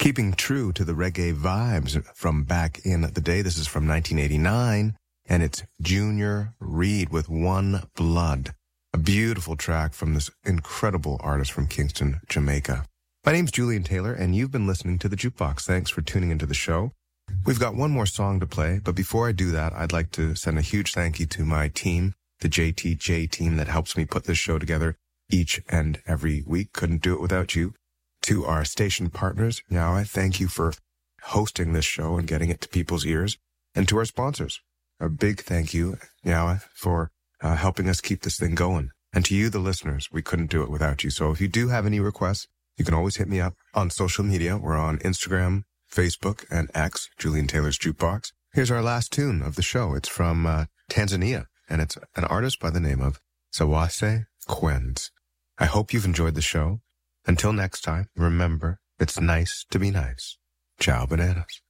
Keeping true to the reggae vibes from back in the day, this is from 1989, and it's Junior Reid with One Blood, a beautiful track from this incredible artist from Kingston, Jamaica. My name's Julian Taylor, and you've been listening to The Jukebox. Thanks for tuning into the show. We've got one more song to play, but before I do that, I'd like to send a huge thank you to my team, the JTJ team that helps me put this show together each and every week. Couldn't do it without you. To our station partners, now I thank you for hosting this show and getting it to people's ears. And to our sponsors, a big thank you, now for helping us keep this thing going. And to you, the listeners, we couldn't do it without you. So if you do have any requests, you can always hit me up on social media. We're on Instagram, Facebook, and X, Julian Taylor's Jukebox. Here's our last tune of the show. It's from Tanzania, and it's an artist by the name of Sawase Quenz. I hope you've enjoyed the show. Until next time, remember, it's nice to be nice. Ciao, bananas.